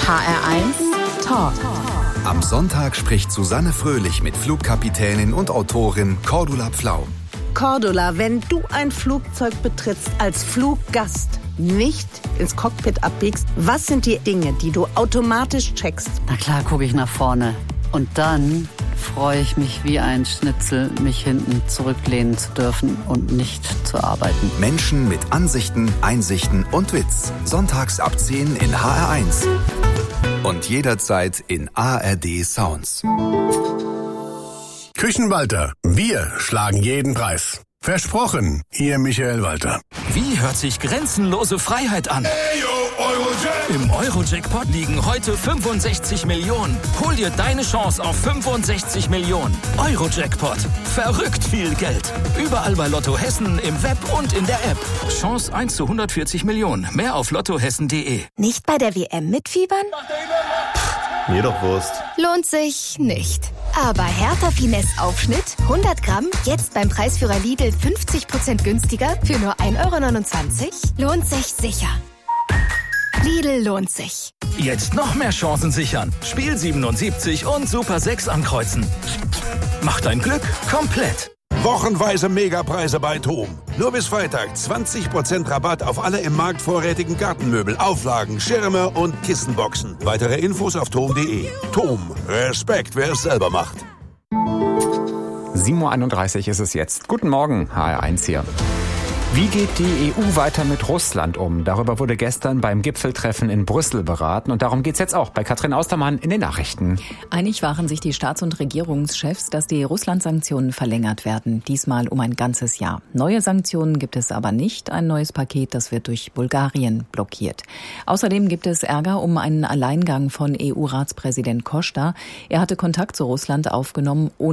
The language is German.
HR1 Talk. Am Sonntag spricht Susanne Fröhlich mit Flugkapitänin und Autorin Cordula Pflau. Cordula, wenn du ein Flugzeug betrittst als Fluggast, nicht ins Cockpit abbiegst, was sind die Dinge, die du automatisch checkst? Na klar, gucke ich nach vorne. Und dann freue ich mich wie ein Schnitzel, mich hinten zurücklehnen zu dürfen und nicht zu arbeiten. Menschen mit Ansichten, Einsichten und Witz. Sonntags ab 10 in HR1. Und jederzeit in ARD Sounds. Küchenwalter, wir schlagen jeden Preis. Versprochen, Ihr Michael Walter. Wie hört sich grenzenlose Freiheit an? Im Euro-Jackpot liegen heute 65 Millionen. Hol dir deine Chance auf 65 Millionen. Euro-Jackpot. Verrückt viel Geld. Überall bei Lotto Hessen, im Web und in der App. Chance 1 zu 140 Millionen. Mehr auf lottohessen.de. Nicht bei der WM mitfiebern? Mir doch Wurst. Lohnt sich nicht. Aber Hertha Finesse Aufschnitt, 100 Gramm, jetzt beim Preisführer Lidl 50% günstiger für nur 1,29 €? Lohnt sich sicher. Lidl lohnt sich. Jetzt noch mehr Chancen sichern. Spiel 77 und Super 6 ankreuzen. Mach dein Glück komplett. Wochenweise Megapreise bei TOM. Nur bis Freitag 20% Rabatt auf alle im Markt vorrätigen Gartenmöbel, Auflagen, Schirme und Kissenboxen. Weitere Infos auf tom.de. TOM. Respekt, wer es selber macht. 7:31 Uhr ist es jetzt. Guten Morgen, HR1 hier. Wie geht die EU weiter mit Russland um? Darüber wurde gestern beim Gipfeltreffen in Brüssel beraten. Und darum geht's jetzt auch bei Katrin Austermann in den Nachrichten. Einig waren sich die Staats- und Regierungschefs, dass die Russland-Sanktionen verlängert werden. Diesmal um ein ganzes Jahr. Neue Sanktionen gibt es aber nicht. Ein neues Paket, das wird durch Bulgarien blockiert. Außerdem gibt es Ärger um einen Alleingang von EU-Ratspräsident Costa. Er hatte Kontakt zu Russland aufgenommen, ohne